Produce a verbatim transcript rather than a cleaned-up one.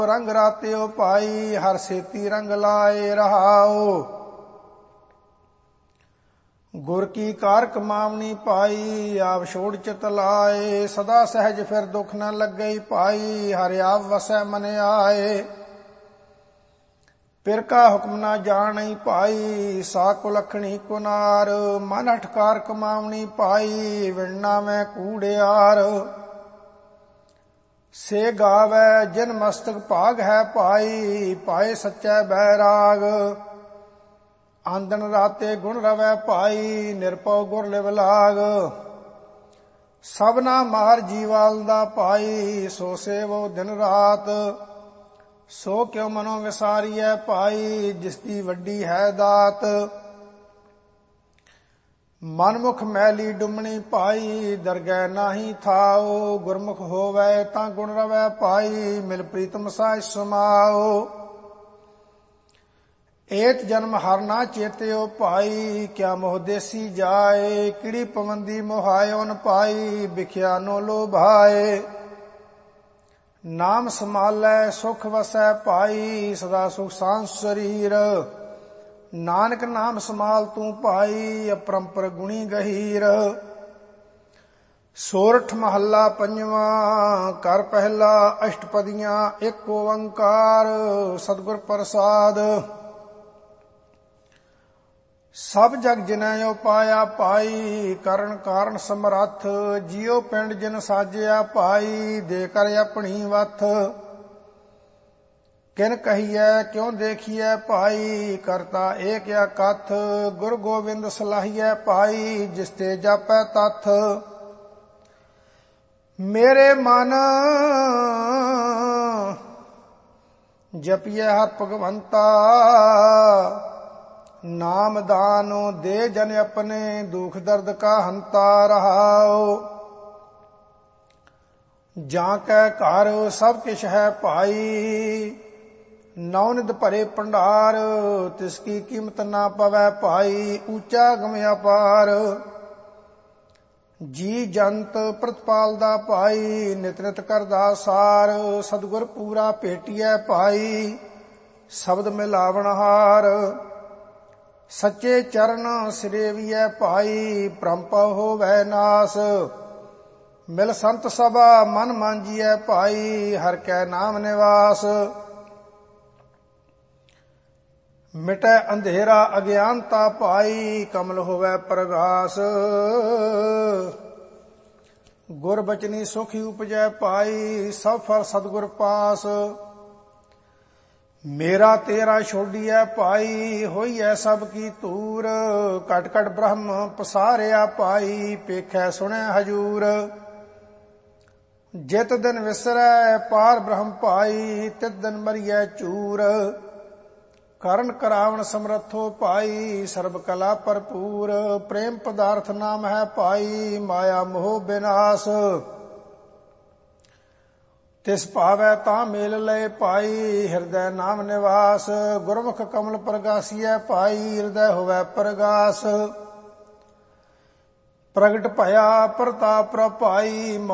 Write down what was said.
रंग रात्यो पाई हर सेती रंग लाए रहाओ। गुर की कार कमावनी पाई आप छोड़ चित लाए। सदा सहज फिर दुख न लगे पाई हर आप वसै मन आए। पिर का हुक्म न जान पाई साको लखनी कुनार। मन हठकार कमावनी पाई विणना में कूड़ियार। से गावै जिन मस्तक भाग है पाई पाए सच्चै बैराग। आंदन राते गुण रवै पाई निरपौ गुर लिव लाग। सबना मार जीवाल दा पाई सो सेवो दिन रात। सो क्यों मनो विसारियै पाई जिसकी वड्डी है दात। मनमुख मैली डुमणी पाई दरगह नाही थाओ। गुरमुख होवै तां गुण रवै पाई मिल प्रीतम साज समाओ। एत जन्म हर ना चेत्यो पाई क्या मोह देसी जाए। किड़ी पवंदी मोहायो न पाई बिख्या नो लोभाए। नाम समालै सुख वसै पाई सदा सुख सांस शरीर। नानक नाम समाल तू पाई अपरंपर गुणी गहीर। सोरठ महला पंजवा कर पहला अष्टपदियां एक ओंकार सतगुर प्रसाद। सब जग जिनै पाया पाई करण कारण समरथ। जियो पिंड जिन साजिया पाई दे कर अपनी वथ। किन कहिए क्यों देखिए पाई करता एक या कथ। गुरु गोविंद सलाहिए पाई जिसते जापै तथ। मेरे मन जपिए हर भगवंता। नाम दानो दे जन अपने दुख दर्द का हंता रहाओ। जाकै घर सब किश है पाई नौनिध भरे भंडार। तिसकी कीमत ना पवै पाई ऊंचा गम अपार। जी जंत प्रतिपाल दा पाई नित नित करदा सार। सतगुर पूरा भेटिए पाई शब्द मिलावण हार। सच्चे चरण सिरेविए पाई परंपा होवै नास। मिल संत सभा मन मांजिए पाई हर कै नाम निवास। मिटै अंधेरा अज्ञानता पाई कमल होवै प्रगास। गुर बचनी सुखी उपजै पाई सब फल सतगुर पास। मेरा तेरा छोड़िए पाई होइए सब की तूर। कट कट ब्रह्म पसारिया पाई पेखै सुनै हजूर। जित दिन विसरै पार ब्रह्म पाई तित दिन मरिए चूर। करण करावण समर्थो पाई सर्व कला भरपूर। प्रेम पदार्थ नाम है पाई माया मोह विनाश। तिस भावै तां मेल लय पाई हृदय नाम निवास। गुरमुख कमल प्रगासिए पाई हृदय होवै प्रगास। प्रगट भया प्रताप प्रपाई